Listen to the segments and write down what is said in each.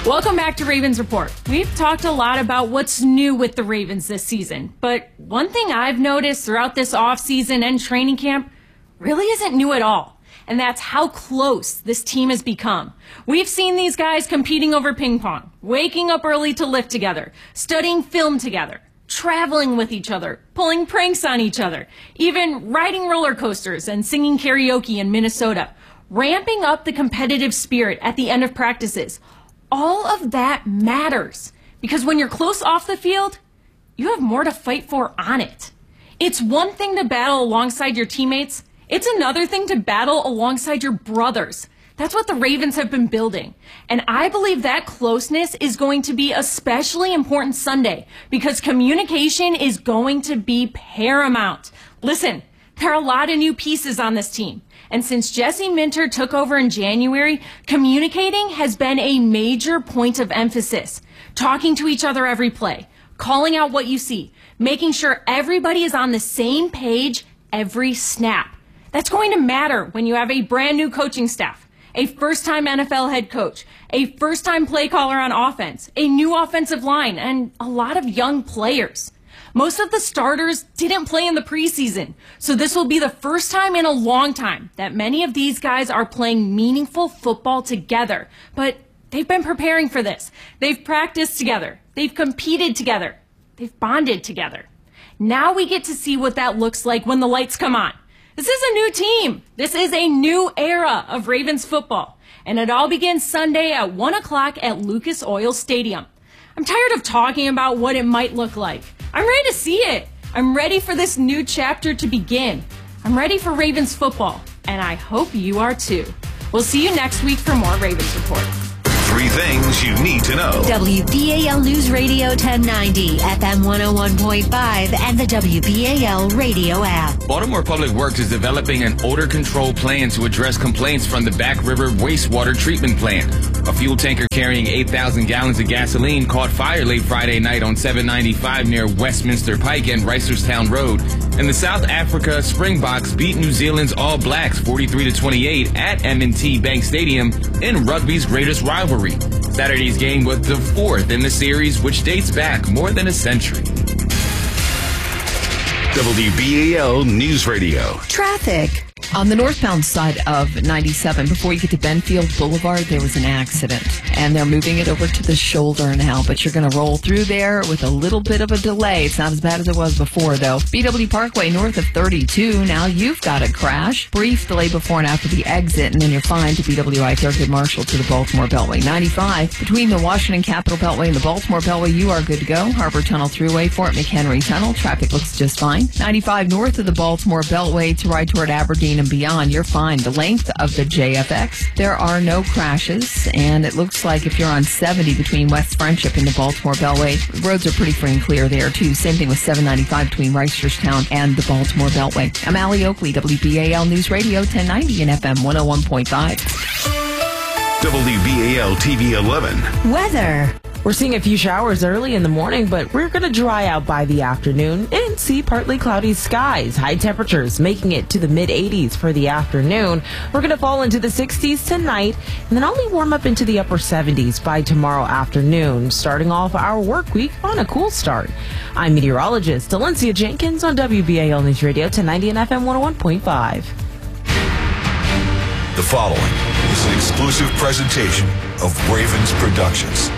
Welcome back to Ravens Report. We've talked a lot about what's new with the Ravens this season, but one thing I've noticed throughout this offseason and training camp really isn't new at all, and that's how close this team has become. We've seen these guys competing over ping pong, waking up early to lift together, studying film together, traveling with each other, pulling pranks on each other, even riding roller coasters and singing karaoke in Minnesota, ramping up the competitive spirit at the end of practices. All of that matters because when you're close off the field, you have more to fight for on it. It's one thing to battle alongside your teammates. It's another thing to battle alongside your brothers. That's what the Ravens have been building. And I believe that closeness is going to be especially important Sunday because communication is going to be paramount. Listen, there are a lot of new pieces on this team. And since Jesse Minter took over in January, communicating has been a major point of emphasis. Talking to each other every play, calling out what you see, making sure everybody is on the same page every snap. That's going to matter when you have a brand new coaching staff, a first-time NFL head coach, a first-time play caller on offense, a new offensive line, and a lot of young players. Most of the starters didn't play in the preseason, so this will be the first time in a long time that many of these guys are playing meaningful football together. But they've been preparing for this. They've practiced together. They've competed together. They've bonded together. Now we get to see what that looks like when the lights come on. This is a new team. This is a new era of Ravens football. And it all begins Sunday at 1 o'clock at Lucas Oil Stadium. I'm tired of talking about what it might look like. I'm ready to see it. I'm ready for this new chapter to begin. I'm ready for Ravens football, and I hope you are too. We'll see you next week for more Ravens Report. 3 things you need to know. WBAL News Radio 1090, FM 101.5, and the WBAL radio app. Baltimore Public Works is developing an odor control plan to address complaints from the Back River wastewater treatment plant. A fuel tanker carrying 8,000 gallons of gasoline caught fire late Friday night on 795 near Westminster Pike and Reisterstown Road. And the South Africa Springboks beat New Zealand's All Blacks 43-28 at M&T Bank Stadium in rugby's greatest rivalry. Saturday's game was the 4th in the series, which dates back more than a century. WBAL News Radio. Traffic. On the northbound side of 97, before you get to Benfield Boulevard, there was an accident, and they're moving it over to the shoulder now, but you're going to roll through there with a little bit of a delay. It's not as bad as it was before, though. BW Parkway north of 32, now you've got a crash. Brief delay before and after the exit, and then you're fine to BW I-Thurgood Marshall to the Baltimore Beltway. 95, between the Washington Capitol Beltway and the Baltimore Beltway, you are good to go. Harbor Tunnel Thruway, Fort McHenry Tunnel, traffic looks just fine. 95 north of the Baltimore Beltway to ride toward Aberdeen and beyond, you're fine. The length of the JFX, there are no crashes, and it looks like if you're on 70 between West Friendship and the Baltimore Beltway, the roads are pretty free and clear there, too. Same thing with 795 between Reisterstown and the Baltimore Beltway. I'm Allie Oakley, WBAL News Radio 1090 and FM 101.5. WBAL TV 11. Weather. We're seeing a few showers early in the morning, but we're going to dry out by the afternoon and see partly cloudy skies. High temperatures making it to the mid-80s for the afternoon. We're going to fall into the 60s tonight and then only warm up into the upper 70s by tomorrow afternoon, starting off our work week on a cool start. I'm meteorologist Valencia Jenkins on WBAL News Radio 1090 and FM 101.5. The following is an exclusive presentation of Ravens Productions.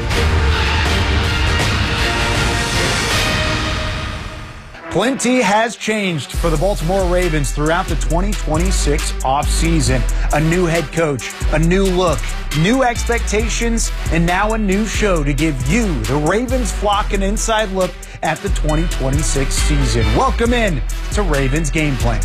Plenty has changed for the Baltimore Ravens throughout the 2026 offseason. A new head coach, a new look, new expectations, and now a new show to give you, the Ravens flock, an inside look at the 2026 season. Welcome in to Ravens Game Plan.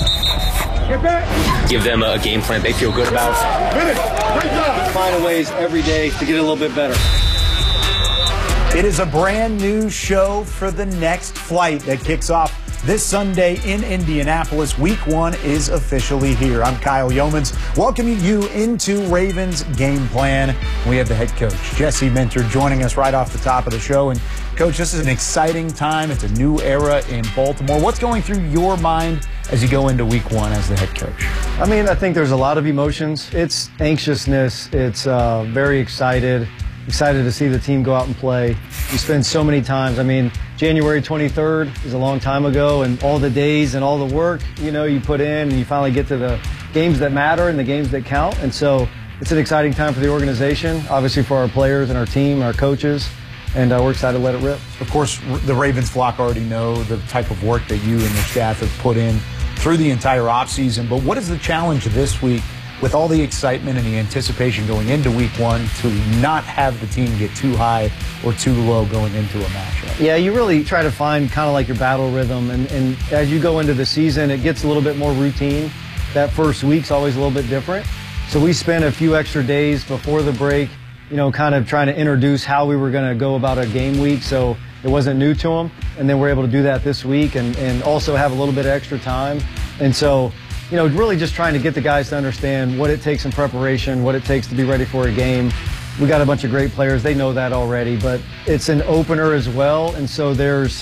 Give them a game plan they feel good about. Find ways every day to get a little bit better. It is a brand new show for the next flight that kicks off this Sunday in Indianapolis. Week 1 is officially here. I'm Kyle Yeomans, welcoming you into Ravens Game Plan. We have the head coach, Jesse Minter, joining us right off the top of the show. And Coach, this is an exciting time. It's a new era in Baltimore. What's going through your mind as you go into Week 1 as the head coach? I think there's a lot of emotions. It's anxiousness. It's very excited. excited to see the team go out and play. We spend so many times. I mean, January 23rd is a long time ago, and all the days and all the work, you put in, and you finally get to the games that matter and the games that count. And so it's an exciting time for the organization, obviously for our players and our team, our coaches, and we're excited to let it rip. Of course, the Ravens flock already know the type of work that you and your staff have put in through the entire offseason, but what is the challenge this week with all the excitement and the anticipation going into week one to not have the team get too high or too low going into a matchup? Yeah, you really try to find kind of like your battle rhythm, and as you go into the season, it gets a little bit more routine. That first week's always a little bit different. So we spent a few extra days before the break, kind of trying to introduce how we were going to go about a game week so it wasn't new to them. And then we're able to do that this week and also have a little bit of extra time. And so, really just trying to get the guys to understand what it takes in preparation, what it takes to be ready for a game. We got a bunch of great players. They know that already, but it's an opener as well. And so there's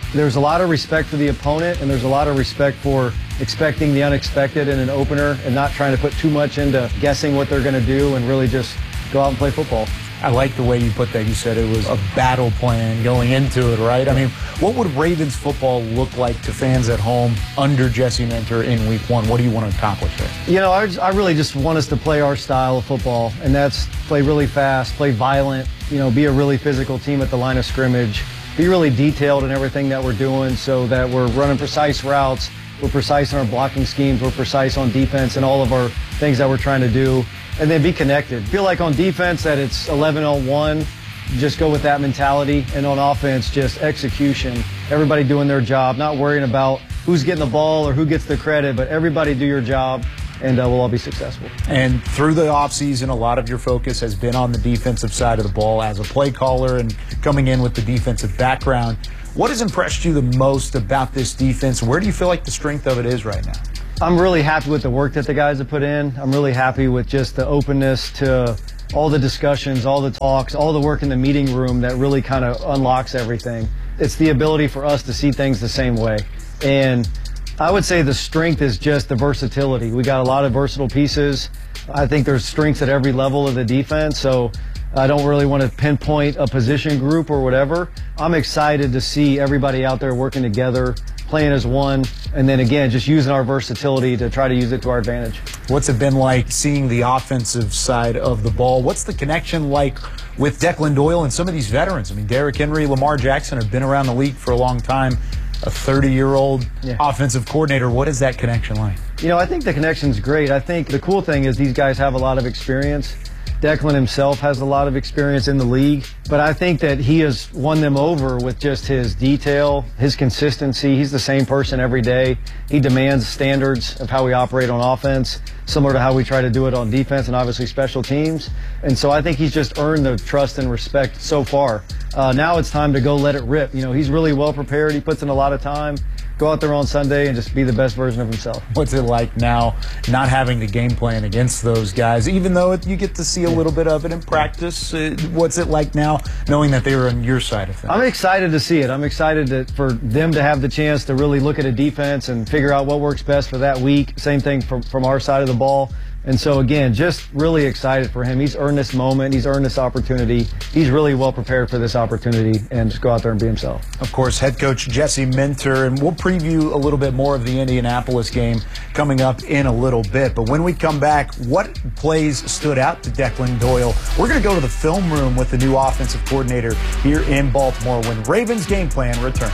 a lot of respect for the opponent, and there's a lot of respect for expecting the unexpected in an opener and not trying to put too much into guessing what they're going to do and really just go out and play football. I like the way you put that. You said it was a battle plan going into it, right? I mean, what would Ravens football look like to fans at home under Jesse Minter in week one? What do you want to accomplish there? I really just want us to play our style of football, and that's play really fast, play violent, be a really physical team at the line of scrimmage, be really detailed in everything that we're doing so that we're running precise routes, we're precise in our blocking schemes, we're precise on defense and all of our things that we're trying to do. And then be connected. Feel like on defense that it's 11-on-1, just go with that mentality. And on offense, just execution. Everybody doing their job, not worrying about who's getting the ball or who gets the credit, but everybody do your job, and we'll all be successful. And through the offseason, a lot of your focus has been on the defensive side of the ball as a play caller and coming in with the defensive background. What has impressed you the most about this defense? Where do you feel like the strength of it is right now? I'm really happy with the work that the guys have put in. I'm really happy with just the openness to all the discussions, all the talks, all the work in the meeting room that really kind of unlocks everything. It's the ability for us to see things the same way. And I would say the strength is just the versatility. We got a lot of versatile pieces. I think there's strengths at every level of the defense, so I don't really want to pinpoint a position group or whatever. I'm excited to see everybody out there working together, playing as one, and then again, just using our versatility to try to use it to our advantage. What's it been like seeing the offensive side of the ball? What's the connection like with Declan Doyle and some of these veterans? I mean, Derrick Henry, Lamar Jackson have been around the league for a long time. A 30-year-old offensive coordinator. What is that connection like? I think the connection's great. I think the cool thing is these guys have a lot of experience. Declan himself has a lot of experience in the league, but I think that he has won them over with just his detail, his consistency. He's the same person every day. He demands standards of how we operate on offense, similar to how we try to do it on defense and obviously special teams. And so I think he's just earned the trust and respect so far. Now it's time to go let it rip. He's really well prepared. He puts in a lot of time. Go out there on Sunday and just be the best version of himself. What's it like now not having the game plan against those guys, even though you get to see a little bit of it in practice? What's it like now knowing that they were on your side of things? I'm excited to see it. I'm excited for them to have the chance to really look at a defense and figure out what works best for that week. Same thing from our side of the ball. And so, again, just really excited for him. He's earned this moment. He's earned this opportunity. He's really well prepared for this opportunity, and just go out there and be himself. Of course, head coach Jesse Minter, and we'll preview a little bit more of the Indianapolis game coming up in a little bit. But when we come back, what plays stood out to Declan Doyle? We're going to go to the film room with the new offensive coordinator here in Baltimore when Ravens Game Plan returns.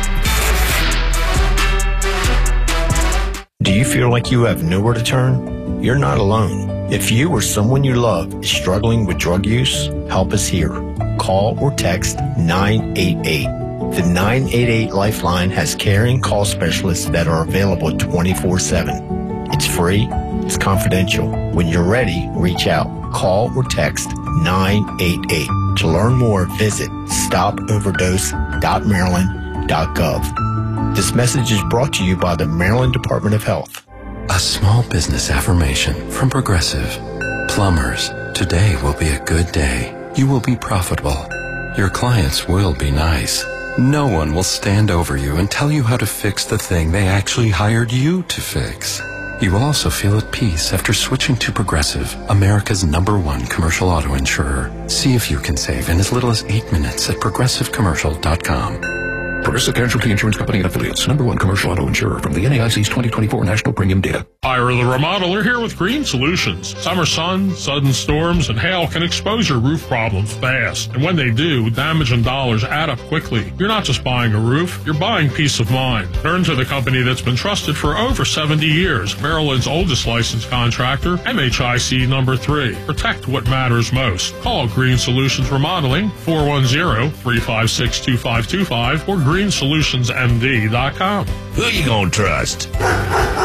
Do you feel like you have nowhere to turn? You're not alone. If you or someone you love is struggling with drug use, help is here. Call or text 988. The 988 Lifeline has caring call specialists that are available 24/7. It's free. It's confidential. When you're ready, reach out. Call or text 988. To learn more, visit stopoverdose.maryland.gov. This message is brought to you by the Maryland Department of Health. A small business affirmation from Progressive. Plumbers, today will be a good day. You will be profitable. Your clients will be nice. No one will stand over you and tell you how to fix the thing they actually hired you to fix. You will also feel at peace after switching to Progressive, America's #1 commercial auto insurer. See if you can save in as little as 8 minutes at progressivecommercial.com. Progressive Casualty Insurance Company and Affiliates, #1 commercial auto insurer from the NAIC's 2024 National Premium Data. Ira the Remodeler here with Green Solutions. Summer sun, sudden storms, and hail can expose your roof problems fast. And when they do, damage and dollars add up quickly. You're not just buying a roof, you're buying peace of mind. Turn to the company that's been trusted for over 70 years, Maryland's oldest licensed contractor, MHIC number 3. Protect what matters most. Call Green Solutions Remodeling, 410-356-2525, or greensolutionsmd.com. Who you gonna trust?